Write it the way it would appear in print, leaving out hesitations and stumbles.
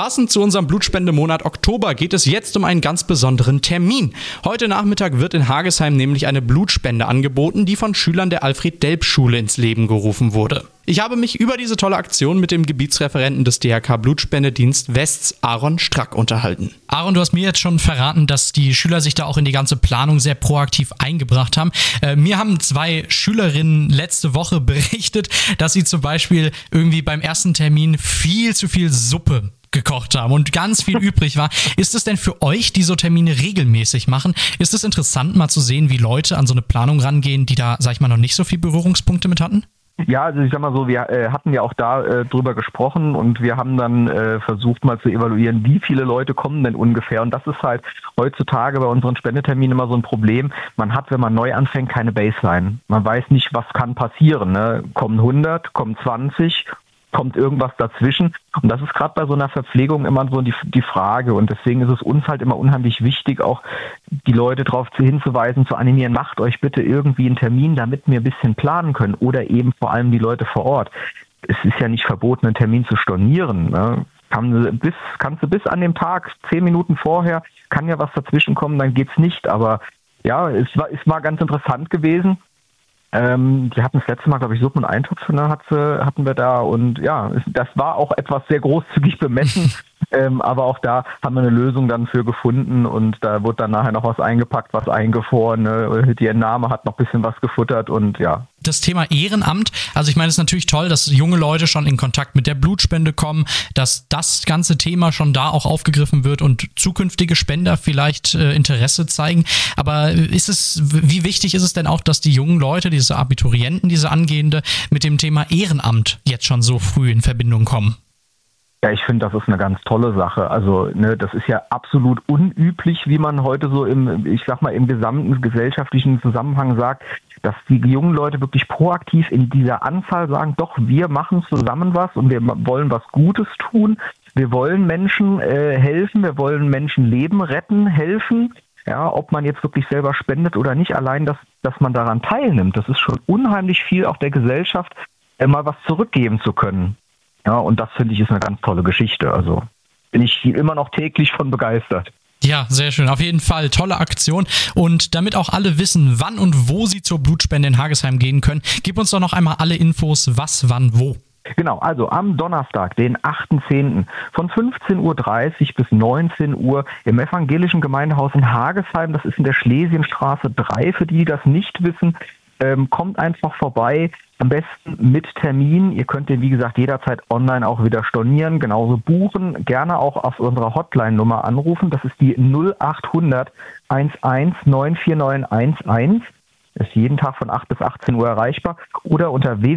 Passend zu unserem Blutspendemonat Oktober geht es jetzt um einen ganz besonderen Termin. Heute Nachmittag wird in Hagesheim nämlich eine Blutspende angeboten, die von Schülern der Alfred-Delp-Schule ins Leben gerufen wurde. Ich habe mich über diese tolle Aktion mit dem Gebietsreferenten des DRK Blutspendedienst Wests, Aaron Strack, unterhalten. Aaron, du hast mir jetzt schon verraten, dass die Schüler sich da auch in die ganze Planung sehr proaktiv eingebracht haben. Mir haben 2 Schülerinnen letzte Woche berichtet, dass sie zum Beispiel irgendwie beim ersten Termin viel zu viel Suppe gekocht haben und ganz viel übrig war. Ist es denn für euch, die so Termine regelmäßig machen, ist es interessant mal zu sehen, wie Leute an so eine Planung rangehen, die da, sag ich mal, noch nicht so viel Berührungspunkte mit hatten? Ja, also ich sag mal so, wir hatten ja auch da drüber gesprochen und wir haben dann versucht mal zu evaluieren, wie viele Leute kommen denn ungefähr. Und das ist halt heutzutage bei unseren Spendeterminen immer so ein Problem. Man hat, wenn man neu anfängt, keine Baseline. Man weiß nicht, was kann passieren. Ne? Kommen 100, kommen 20, kommt irgendwas dazwischen. Und das ist gerade bei so einer Verpflegung immer so die Frage. Und deswegen ist es uns halt immer unheimlich wichtig, auch die Leute darauf hinzuweisen, zu animieren, macht euch bitte irgendwie einen Termin, damit wir ein bisschen planen können. Oder eben vor allem die Leute vor Ort. Es ist ja nicht verboten, einen Termin zu stornieren. Ne? Kannst du bis an dem Tag, 10 Minuten vorher, kann ja was dazwischen kommen, dann geht's nicht. Aber ja, es war ganz interessant gewesen. Die hatten das letzte Mal, glaube ich, Suppen und Eintopf, ne, hatten wir da. Und ja, das war auch etwas sehr großzügig bemessen. Aber auch da haben wir eine Lösung dann für gefunden und da wurde dann nachher noch was eingepackt, was eingefroren. Ne? Die Entnahme hat noch ein bisschen was gefuttert und ja. Das Thema Ehrenamt, also ich meine, es ist natürlich toll, dass junge Leute schon in Kontakt mit der Blutspende kommen, dass das ganze Thema schon da auch aufgegriffen wird und zukünftige Spender vielleicht Interesse zeigen. Aber wie wichtig ist es denn auch, dass die jungen Leute, diese Abiturienten, diese Angehende, mit dem Thema Ehrenamt jetzt schon so früh in Verbindung kommen? Ja, ich finde, das ist eine ganz tolle Sache. Also, ne, das ist ja absolut unüblich, wie man heute so im gesamten gesellschaftlichen Zusammenhang sagt, dass die jungen Leute wirklich proaktiv in dieser Anzahl sagen, doch, wir machen zusammen was und wir wollen was Gutes tun. Wir wollen Menschen helfen, wir wollen Menschen Leben retten, helfen. Ja, ob man jetzt wirklich selber spendet oder nicht, allein, dass man daran teilnimmt, das ist schon unheimlich viel auch der Gesellschaft, mal was zurückgeben zu können. Ja, und das finde ich ist eine ganz tolle Geschichte. Also bin ich immer noch täglich von begeistert. Ja, sehr schön. Auf jeden Fall tolle Aktion. Und damit auch alle wissen, wann und wo sie zur Blutspende in Hagesheim gehen können, gib uns doch noch einmal alle Infos, was, wann, wo. Genau, also am Donnerstag, den 8.10. von 15.30 Uhr bis 19 Uhr im evangelischen Gemeindehaus in Hagesheim. Das ist in der Schlesienstraße 3, für die das nicht wissen. Kommt einfach vorbei, am besten mit Termin. Ihr könnt den, wie gesagt, jederzeit online auch wieder stornieren, genauso buchen. Gerne auch auf unserer Hotline-Nummer anrufen. Das ist die 0800 11 94911. Ist jeden Tag von 8 bis 18 Uhr erreichbar. Oder unter